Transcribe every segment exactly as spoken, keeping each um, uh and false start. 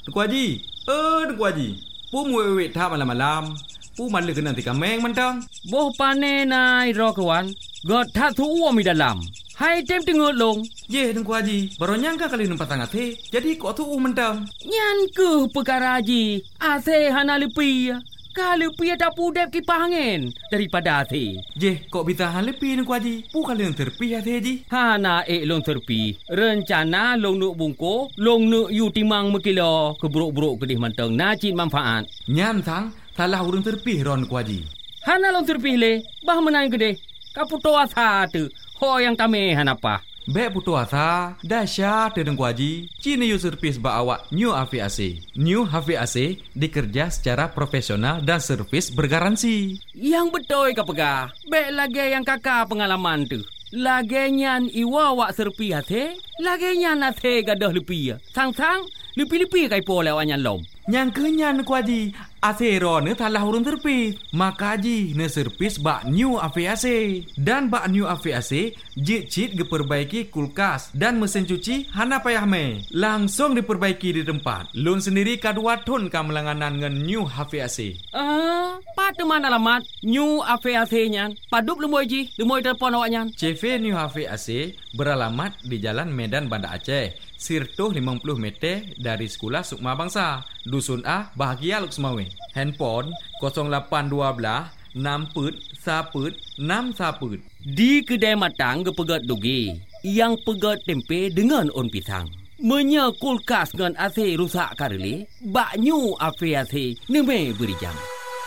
Tengku Haji. Eh, Tengku Haji. Pu muwe thap malam-malam. Pu malu kena tika meng mentang. Boh pane nai ro kawan. God tak tu uam di dalam. Hai tem tengok long. Ye, Tengku Haji. Baru nyangka kali nampak sangat he. Jadi kok tu mentang. Nyan ke perkara Haji. Ase hana lepi. Kalau pi ada pudep kipas angin daripada ase. Je, kok bisa hal lebih Tengku Haji? Pu kali yang terpi hati Haji. Hana ek long terpi. Rencana long nuk bungko, long nuk yu timang mekilo keburuk-buruk kedih manteng nacit manfaat. Nyan sang, salah urang terpi ron Tengku Haji. Hana long terpi le, bah menang kedih. Kaputo asa tu, ho yang kami hanapa. Bek putu asa, dahsyat Tengku Haji. Cini yu servis ba awak New H V A C. New H V A C dikerja secara profesional dan servis bergaransi. Yang betul ka pegah. Bek lagi yang kakak pengalaman tu. Lagi nyan iwa wak serpi hati. Lagi nyan hati gadah lepi. Sang-sang, lepi-lepi kai po lewat nyan lom. Yang kenyan Tengku Haji. Asero ne talah urun terpis. Maka Haji ne servis bak New H V A C. Dan bak New H V A C jit-jit diperbaiki kulkas dan mesin cuci hana payah me. Langsung diperbaiki di tempat. Lun sendiri kadua ton kamelanganan ngan New H V A C. Ah, pada mana alamat New H V A C nyan? Padup lemoy Ji, lemoy telefon awak nyan. C V New H V A C beralamat di Jalan Medan Banda Aceh. Sirtuh lima puluh meter dari Sekolah Sukma Bangsa, Dusun A, Bahagia Luk Semawe. Handphone kosong lapan dua enam put saput enam saput. Di kedai matang ke pegat dugi, yang pegat tempe dengan on pisang. Menya kulkas dengan A C rusak kareli, bak New H V A C neme beri jam.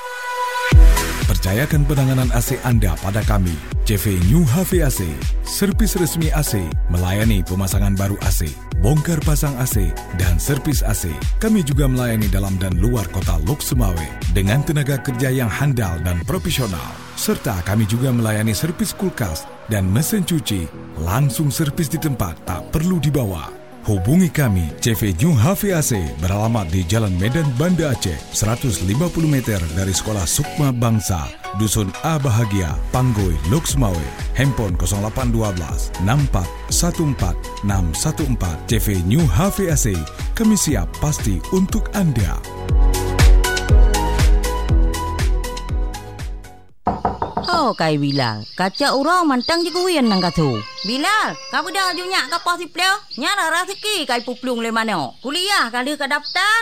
Percayakan penanganan A C anda pada kami, C V New H V A C, servis resmi A C, melayani pemasangan baru A C, bongkar pasang A C, dan servis A C. Kami juga melayani dalam dan luar kota Luk Semawe dengan tenaga kerja yang handal dan profesional. Serta kami juga melayani servis kulkas dan mesin cuci, langsung servis di tempat, tak perlu dibawa. Hubungi kami, C V New H V A C beralamat di Jalan Medan Banda Aceh, seratus lima puluh meter dari Sekolah Sukma Bangsa, Dusun A Bahagia, Panggoi, Luk Semawe. Handphone kosong lapan dua enam empat satu empat enam satu empat. C V New H V A C, kami siap pasti untuk anda. Oh, kai Bilal. Kaca orang mantang je kuian nang katu. Bilal, kamu dah junyak ke pos sipleo? Nyara rezeki kai puplung le mana? Kuliah kali ke daftar?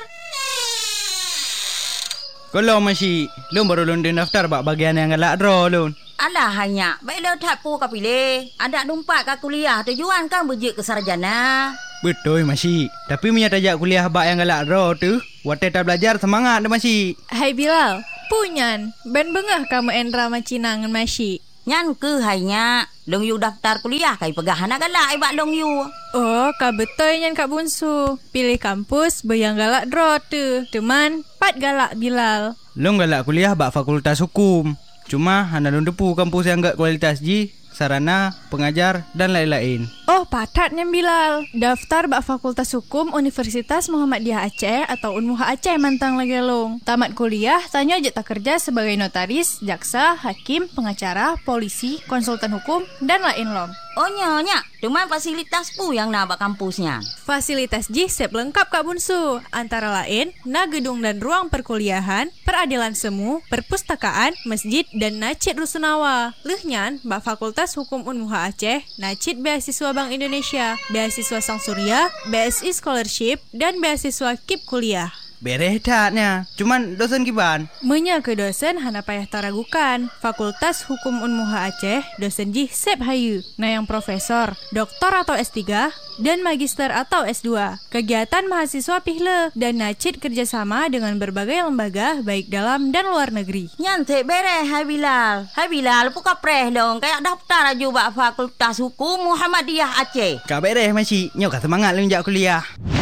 Kalau masih, lu baru lundin daftar bak bagian yang galak draw lun. Alah hanya, baik le tak pu ka pilih. Ada numpak ka kuliah tujuan kan berjik ke sarjana. Betul masih. Tapi punya tajak kuliah bak yang galak draw tu, waktu tak belajar semangat dah masih. Hai Bilal, punyan, ben bengah kamu endra macinangan masih. Nyan ke hanya, long yu daftar kuliah kai pegah anak galak ibak long yu. Oh, ka betul nyan Kak Bunsu. Pilih kampus bayang galak draw tu. Teman, pat galak Bilal. Long galak kuliah bak fakultas hukum. Cuma hana long depu kampus yang gak kualitas ji, sarana, pengajar dan lain-lain. Oh, patatnya Bilal. Daftar bak Fakultas Hukum Universitas Muhammadiyah Aceh atau U M H Aceh mantang lagi long. Tamat kuliah, tanya aja tak kerja sebagai notaris, jaksa, hakim, pengacara, polisi, konsultan hukum dan lain lom. Oh nyonya, cuma fasilitas pu yang nak bak kampusnya. Fasilitas J S E P lengkap Kak Bunsu. Antara lain, na gedung dan ruang perkuliahan, peradilan semu, perpustakaan, masjid dan nacit rusunawa. Lehnyan, bak Fakultas Hukum U M H Aceh, nacit beasiswa Bank Indonesia, beasiswa Sang Surya, B S I Scholarship dan beasiswa K I P kuliah. Bereh taknya, cuman dosen kiban. Menya ke dosen hana payah taragukan. Fakultas Hukum U M H Aceh, dosen J S E P hayu. Nah yang profesor, doktor atau S tiga dan magister atau S dua. Kegiatan mahasiswa pihle dan nacit kerjasama dengan berbagai lembaga baik dalam dan luar negeri. Nyantek bereh hai Bilal. Hai Bilal puka preh dong kayak daftar aja bak Fakultas Hukum Muhammadiyah Aceh. Kak bereh masih, nyok semangat lenjak kuliah.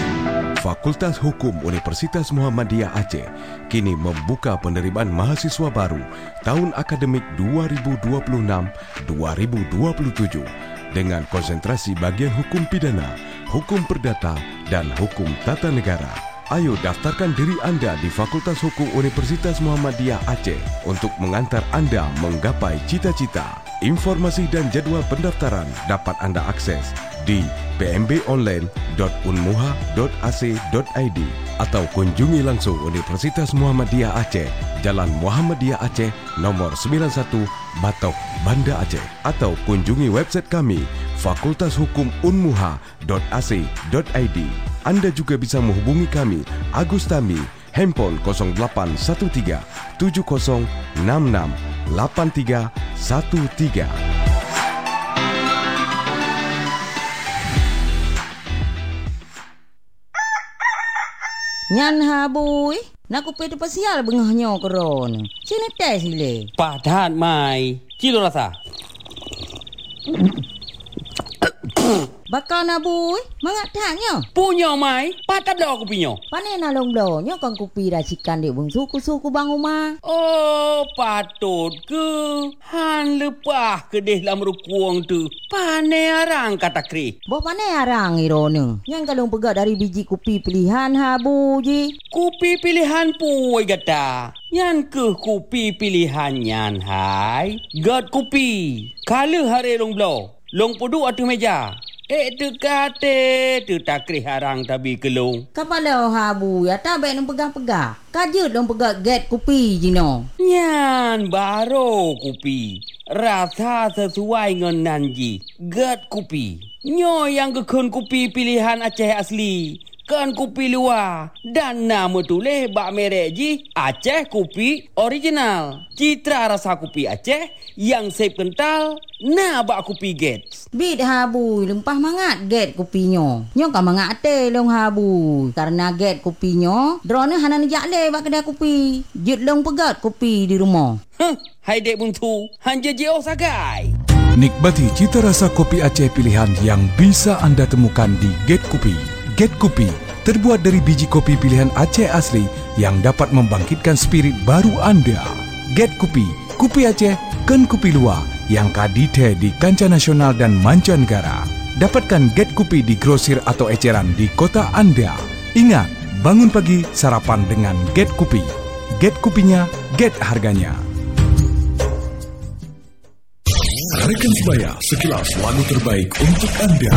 Fakultas Hukum Universitas Muhammadiyah Aceh kini membuka penerimaan mahasiswa baru tahun akademik dua ribu dua puluh enam dua ribu dua puluh tujuh dengan konsentrasi bagian hukum pidana, hukum perdata, dan hukum tata negara. Ayo daftarkan diri anda di Fakultas Hukum Universitas Muhammadiyah Aceh untuk mengantar anda menggapai cita-cita. Informasi dan jadual pendaftaran dapat anda akses di p m b online dot unmuha dot a c dot i d atau kunjungi langsung Universitas Muhammadiyah Aceh, Jalan Muhammadiyah Aceh, nomor sembilan puluh satu, Batok, Banda Aceh. Atau kunjungi website kami fakultas hukum unmuha dot a c dot i d. Anda juga bisa menghubungi kami, Agus Tami, handphone kosong lapan satu tiga tujuh kosong enam enam lapan tiga satu tiga. Nyan habui, nak kupi tu pasial bengahnya keron. Sini teh sile. Padat mai. Cilo rasa. Bakal nabui, mangat tanya. Punya mai. Padat dah aku punya. Pane nalong blonyo kan kupi racikan di bung suku-suku bang rumah. Oh, patut ke? Han lepah ke deh dalam rukuang tu. Pane arang kata kri. Bo pane arang irone. Yang kalong pegat dari biji kupi pilihan habu ji. Kupi pilihan puai gata. Yan ke kupi pilihan yan hai. Gat kupi. Kala hari long blow. Long pudu atu meja. Eh tu kate tu takri harang tabi kelong. Kapala habu ya tak baik nang pegang-pegang. Kajut dong pegang get kupi jino. Nyan baro kupi. Rasa sesuai dengan nanji. Get kupi. Nyo yang kekun kupi pilihan Aceh asli. Kan kupi luar. Dan nama tulis bak merek ji Aceh kupi original. Citra rasa kupi Aceh yang sep kental. Nah bak kupi get. Bit habu lempah mangat get kupinyo. Nyo kan mangat ate long habu. Karena get kupinyo, drone hanan jakle bak kedai kupi. Jut long pegat kupi di rumah. Huh, hai dek buntu. Hanja jeo sagai. Nikmati cita rasa kopi Aceh pilihan yang bisa anda temukan di Get Kopi. Get Kopi terbuat dari biji kopi pilihan Aceh asli yang dapat membangkitkan spirit baru anda. Get Kopi, kopi Aceh, ken kopi luar yang kadite di kancah nasional dan mancanegara. Dapatkan Get Kopi di grosir atau eceran di kota anda. Ingat, bangun pagi sarapan dengan Get Kopi. Get Kopinya, get harganya. Rekan sebaya, sekilas lagu terbaik untuk anda.